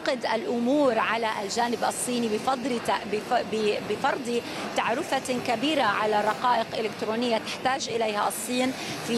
تعقد الأمور على الجانب الصيني بفرض تعرفة كبيرة على رقائق إلكترونية تحتاج إليها الصين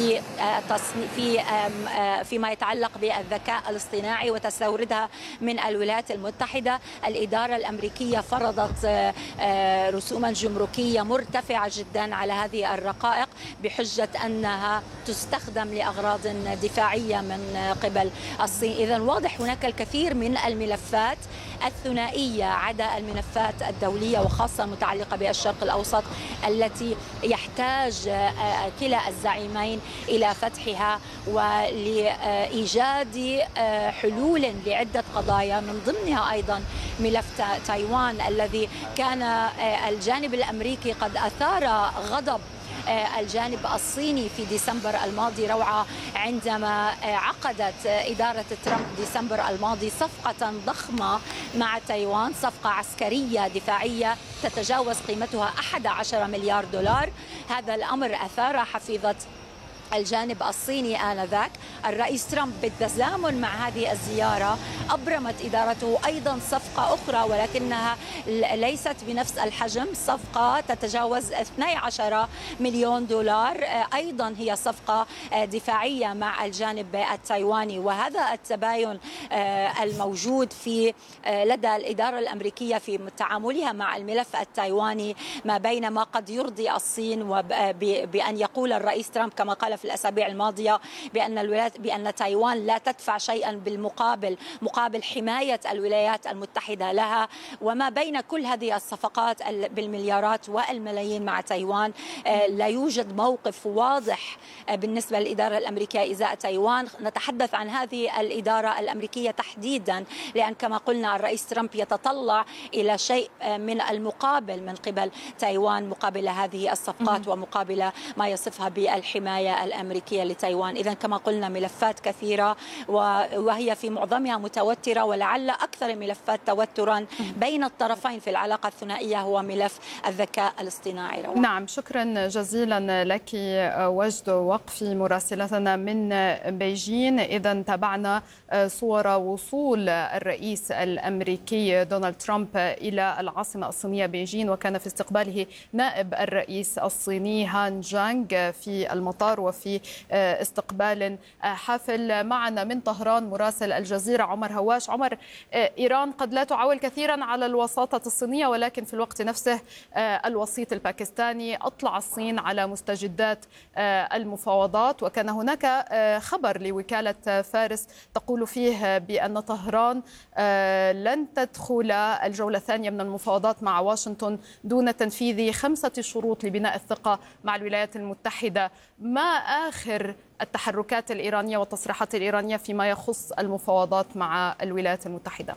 فيما يتعلق بالذكاء الاصطناعي وتستوردها من الولايات المتحدة. الإدارة الأمريكية فرضت رسوما جمركية مرتفعة جدا على هذه الرقائق بحجة أنها تستخدم لأغراض دفاعية من قبل الصين. إذن واضح هناك الكثير من الملفات الثنائية عدا الملفات الدولية وخاصة المتعلقة بالشرق الأوسط التي يحتاج كلا الزعيمين إلى فتحها ولإيجاد حلول لعدة قضايا من ضمنها أيضا ملف تايوان الذي كان الجانب الأمريكي قد أثار غضب الجانب الصيني في ديسمبر الماضي روعة عندما عقدت إدارة ترامب ديسمبر الماضي صفقة ضخمة مع تايوان، صفقة عسكرية دفاعية تتجاوز قيمتها 11 مليار دولار. هذا الأمر أثار حفيظة الجانب الصيني آنذاك. الرئيس ترامب بالتزامن مع هذه الزيارة أبرمت إدارته أيضا صفقة أخرى ولكنها ليست بنفس الحجم، صفقة تتجاوز 12 مليون دولار، أيضا هي صفقة دفاعية مع الجانب التايواني. وهذا التباين الموجود في لدى الإدارة الأمريكية في تعاملها مع الملف التايواني ما بين ما قد يرضي الصين بأن يقول الرئيس ترامب كما قال في الأسابيع الماضية بأن تايوان لا تدفع شيئا مقابل حماية الولايات المتحدة لها، وما بين كل هذه الصفقات بالمليارات والملايين مع تايوان لا يوجد موقف واضح بالنسبة للإدارة الأمريكية إزاء تايوان. نتحدث عن هذه الإدارة الأمريكية تحديدا لأن كما قلنا الرئيس ترامب يتطلع إلى شيء من المقابل من قبل تايوان مقابل هذه الصفقات ومقابل ما يصفها بالحماية الأمريكية لتايوان. إذن كما قلنا ملفات كثيرة وهي في معظمها متوترة، ولعل أكثر الملفات توترا بين الطرفين في العلاقة الثنائية هو ملف الذكاء الاصطناعي. نعم، شكرا جزيلا لك وجد وقفي مراسلتنا من بيجين. إذن تابعنا صور وصول الرئيس الأمريكي دونالد ترامب إلى العاصمة الصينية بيجين، وكان في استقباله نائب الرئيس الصيني هان جانغ في المطار وفي استقبال حافل. معنا من طهران مراسل الجزيرة عمر هواش. عمر، إيران قد لا تعول كثيرا على الوساطة الصينية ولكن في الوقت نفسه الوسيط الباكستاني أطلع الصين على مستجدات المفاوضات، وكان هناك خبر لوكالة فارس تقول فيه بأن طهران لن تدخل الجولة الثانية من المفاوضات مع واشنطن دون تنفيذ 5 شروط لبناء الثقة مع الولايات المتحدة. ما آخر التحركات الإيرانية والتصريحات الإيرانية فيما يخص المفاوضات مع الولايات المتحدة؟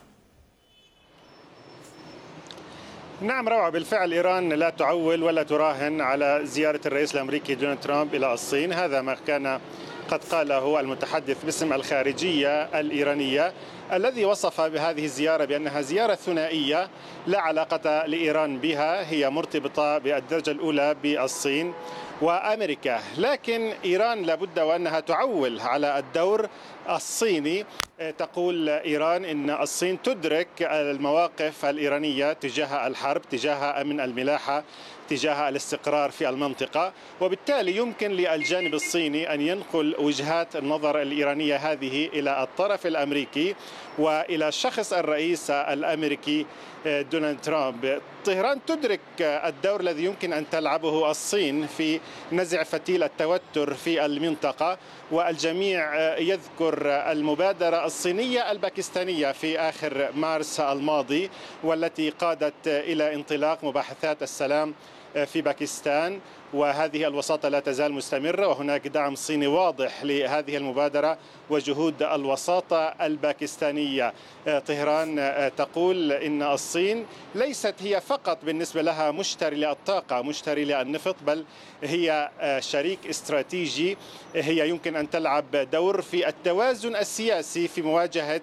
نعم روعة، بالفعل إيران لا تعول ولا تراهن على زيارة الرئيس الأمريكي دونالد ترامب إلى الصين. هذا ما كان قد قاله المتحدث باسم الخارجية الإيرانية الذي وصف بهذه الزيارة بأنها زيارة ثنائية لا علاقة لإيران بها، هي مرتبطة بالدرجة الأولى بالصين وأمريكا. لكن إيران لابد وأنها تعول على الدور الصيني. تقول إيران إن الصين تدرك المواقف الإيرانية تجاه الحرب، تجاه أمن الملاحة، تجاه الاستقرار في المنطقة، وبالتالي يمكن للجانب الصيني أن ينقل وجهات النظر الإيرانية هذه إلى الطرف الأمريكي وإلى شخص الرئيس الأمريكي دونالد ترامب. طهران تدرك الدور الذي يمكن أن تلعبه الصين في نزع فتيل التوتر في المنطقة، والجميع يذكر المبادرة الصينية الباكستانية في آخر مارس الماضي والتي قادت إلى انطلاق مباحثات السلام في باكستان، وهذه الوساطة لا تزال مستمرة وهناك دعم صيني واضح لهذه المبادرة وجهود الوساطة الباكستانية. طهران تقول إن الصين ليست هي فقط بالنسبة لها مشتري للطاقة، مشتري للنفط، بل هي شريك استراتيجي. هي يمكن أن تلعب دور في التوازن السياسي في مواجهة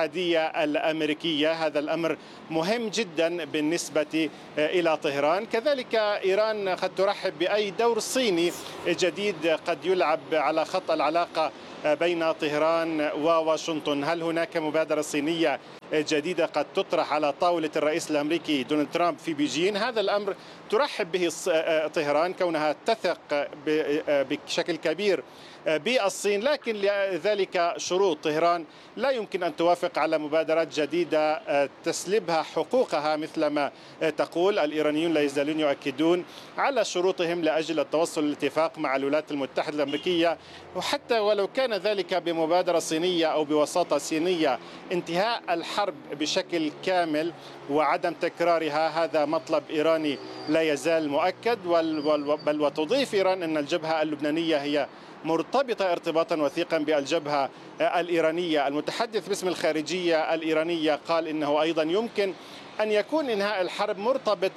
الأحادية الأمريكية. هذا الأمر مهم جدا بالنسبة إلى طهران. كذلك كذلك إيران قد ترحب بأي دور صيني جديد قد يلعب على خط العلاقة بين طهران وواشنطن. هل هناك مبادرة صينية جديدة قد تطرح على طاولة الرئيس الأمريكي دونالد ترامب في بيجين؟ هذا الأمر ترحب به طهران كونها تثق بشكل كبير بالصين، لكن لذلك شروط. طهران لا يمكن أن توافق على مبادرات جديدة تسلبها حقوقها مثل ما تقول. الإيرانيون لا يزالون يؤكدون على شروطهم لأجل التوصل لاتفاق مع الولايات المتحدة الأمريكية، وحتى ولو كان ذلك بمبادرة صينية أو بوساطة صينية. انتهاء الحرب بشكل كامل وعدم تكرارها هذا مطلب إيراني لا يزال مؤكد، بل وتضيف إيران أن الجبهة اللبنانية هي مرتبطة ارتباطا وثيقا بالجبهة الإيرانية. المتحدث باسم الخارجية الإيرانية قال إنه أيضا يمكن أن يكون إنهاء الحرب مرتبط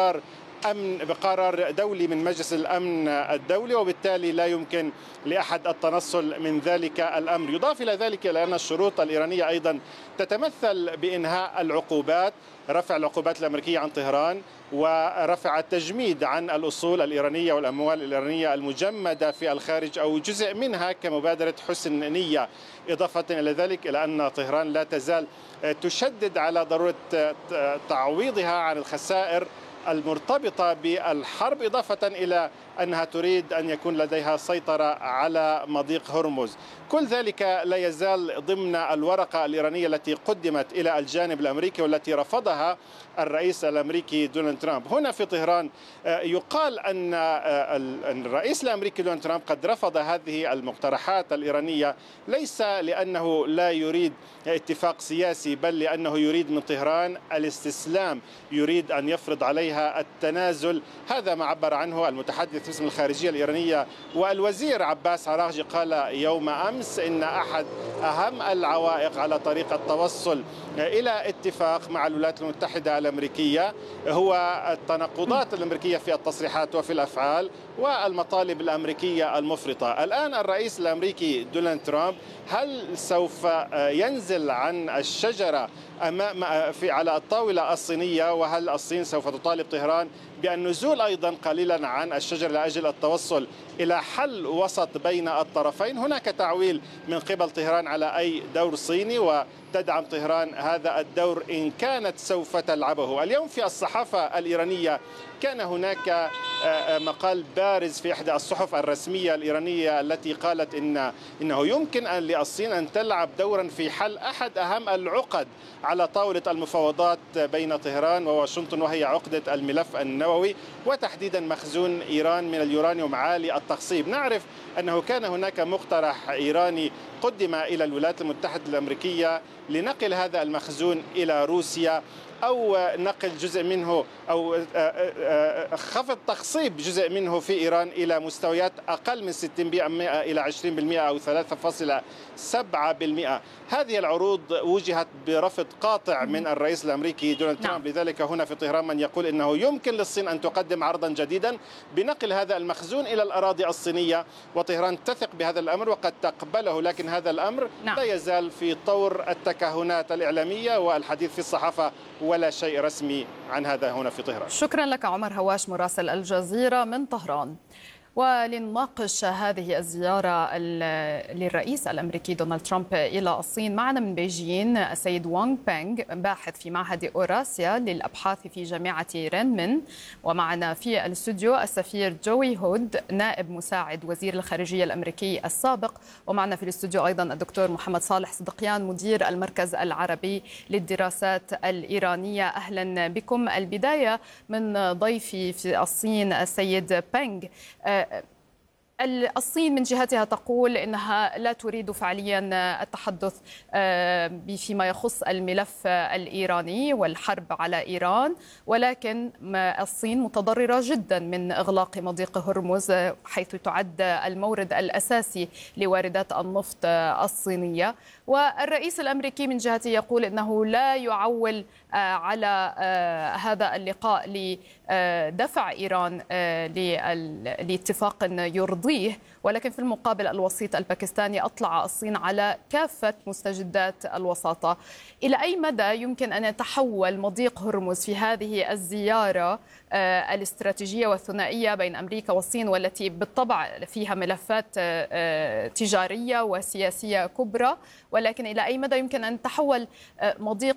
بقرار دولي من مجلس الأمن الدولي، وبالتالي لا يمكن لأحد التنصل من ذلك الأمر. يضاف إلى ذلك لأن الشروط الإيرانية أيضا تتمثل بإنهاء العقوبات، رفع العقوبات الأمريكية عن طهران، ورفع التجميد عن الأصول الإيرانية والأموال الإيرانية المجمدة في الخارج أو جزء منها كمبادرة حسن نية. إضافة إلى ذلك إلى أن طهران لا تزال تشدد على ضرورة تعويضها عن الخسائر المرتبطة بالحرب، إضافة إلى أنها تريد أن يكون لديها سيطرة على مضيق هرمز. كل ذلك لا يزال ضمن الورقة الإيرانية التي قدمت إلى الجانب الأمريكي والتي رفضها الرئيس الأمريكي دونالد ترامب. هنا في طهران يقال أن الرئيس الأمريكي دونالد ترامب قد رفض هذه المقترحات الإيرانية ليس لأنه لا يريد اتفاق سياسي، بل لأنه يريد من طهران الاستسلام، يريد أن يفرض عليها التنازل. هذا ما عبر عنه المتحدث باسم الخارجية الإيرانية. والوزير عباس عراغجي قال يوم أمس إن أحد أهم العوائق على طريق التوصل إلى اتفاق مع الولايات المتحدة الأمريكية هو التناقضات الأمريكية في التصريحات وفي الأفعال والمطالب الأمريكية المفرطة. الآن الرئيس الأمريكي دونالد ترامب هل سوف ينزل عن الشجرة على الطاولة الصينية، وهل الصين سوف تطالب طهران بالنزول أيضا قليلا عن الشجرة لأجل التوصل إلى حل وسط بين الطرفين؟ هناك تعويل من قبل طهران على أي دور صيني، وتدعم طهران هذا الدور إن كانت سوف تلعبه. اليوم في الصحافة الإيرانية كان هناك مقال بارز في إحدى الصحف الرسمية الإيرانية التي قالت إنه يمكن للصين أن تلعب دورا في حل أحد أهم العقد على طاولة المفاوضات بين طهران وواشنطن، وهي عقدة الملف النووي وتحديدا مخزون إيران من اليورانيوم عالي التخصيب. نعرف أنه كان هناك مقترح إيراني قدم إلى الولايات المتحدة الأمريكية لنقل هذا المخزون إلى روسيا، أو نقل جزء منه أو خفض تخصيب جزء منه في إيران إلى مستويات أقل من 60% إلى 20% أو 3.7%. هذه العروض وجهت برفض قاطع من الرئيس الأمريكي دونالد ترامب. لذلك هنا في طهران من يقول إنه يمكن للصين أن تقدم عرضا جديدا بنقل هذا المخزون إلى الأراضي الصينية، وطهران تثق بهذا الأمر وقد تقبله، لكن هذا الأمر لا يزال في طور التكهنات الإعلامية والحديث في الصحافة، ولا شيء رسمي عن هذا هنا في طهران. شكرا لك عمر هواش مراسل الجزيرة من طهران. ولنناقش هذه الزيارة للرئيس الأمريكي دونالد ترامب إلى الصين معنا من بيجين السيد وانغ بانغ، باحث في معهد أوراسيا للأبحاث في جامعة رينمن، ومعنا في الاستوديو السفير جوي هود نائب مساعد وزير الخارجية الأمريكي السابق، ومعنا في الاستوديو أيضا الدكتور محمد صالح صدقيان مدير المركز العربي للدراسات الإيرانية. أهلا بكم. البداية من ضيفي في الصين السيد بانغ. الصين من جهتها تقول إنها لا تريد فعليا التحدث فيما يخص الملف الإيراني والحرب على إيران، ولكن الصين متضررة جدا من إغلاق مضيق هرمز حيث تعد المورد الأساسي لواردات النفط الصينية. والرئيس الأمريكي من جهته يقول إنه لا يعول على هذا اللقاء لدفع إيران لاتفاق يرضيه، ولكن في المقابل الوسيط الباكستاني أطلع الصين على كافة مستجدات الوساطة. إلى أي مدى يمكن أن يتحول مضيق هرمز في هذه الزيارة الاستراتيجية والثنائية بين أمريكا والصين، والتي بالطبع فيها ملفات تجارية وسياسية كبرى، ولكن إلى أي مدى يمكن أن تحول مضيق